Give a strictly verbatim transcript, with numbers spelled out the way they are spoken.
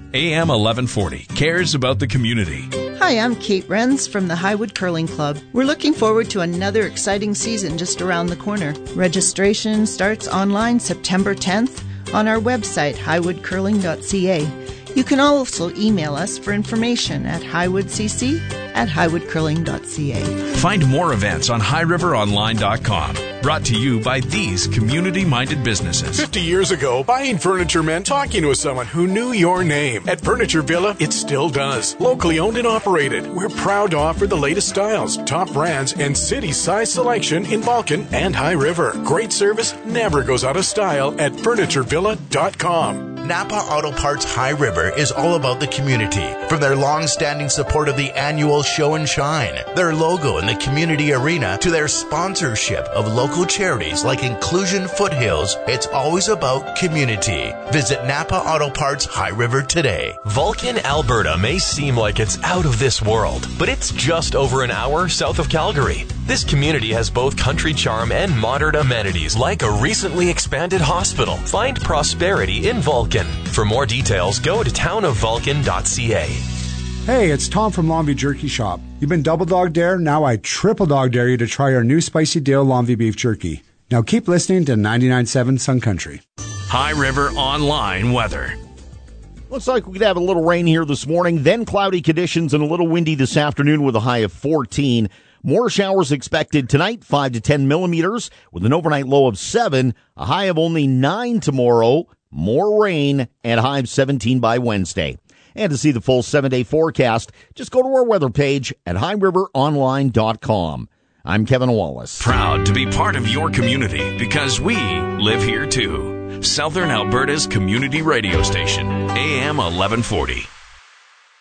A M eleven forty cares about the community. Hi, I'm Kate Renz from the Highwood Curling Club. We're looking forward to another exciting season just around the corner. Registration starts online September tenth on our website, highwood curling dot c a. You can also email us for information at highwoodcc at highwood curling dot c a. Find more events on high river online dot com. Brought to you by these community-minded businesses. fifty years ago, buying furniture meant talking to someone who knew your name. At Furniture Villa, it still does. Locally owned and operated, we're proud to offer the latest styles, top brands, and city-size selection in Vulcan and High River. Great service never goes out of style at furniture villa dot com. Napa Auto Parts High River is all about the community. From their long-standing support of the annual Show and Shine, their logo in the community arena, to their sponsorship of local charities like Inclusion Foothills, it's always about community. Visit Napa Auto Parts High River today. Vulcan, Alberta may seem like it's out of this world, but it's just over an hour south of Calgary. This community has both country charm and modern amenities like a recently expanded hospital. Find prosperity in Vulcan. For more details, go to town of vulcan dot c a. Hey, it's Tom from Longview Jerky Shop. You've been double dog dare, now I triple dog dare you to try our new Spicy Dale Longview Beef Jerky. Now keep listening to ninety-nine point seven Sun Country. High River Online weather. Looks like we could have a little rain here this morning, then cloudy conditions and a little windy this afternoon with a high of fourteen. More showers expected tonight, five to ten millimeters, with an overnight low of seven, a high of only nine tomorrow. More rain and a high of seventeen by Wednesday. And to see the full seven-day forecast, just go to our weather page at high river online dot com. I'm Kevin Wallace. Proud to be part of your community because we live here too. Southern Alberta's community radio station, A M eleven forty.